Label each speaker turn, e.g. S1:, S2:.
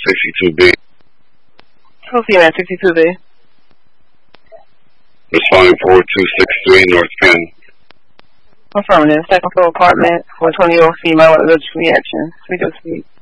S1: 62B.
S2: Who's here at 62B?
S1: Responding 4263 North Penn.
S2: Affirmative. Second floor apartment, 420 female with allergic reaction. We just speak.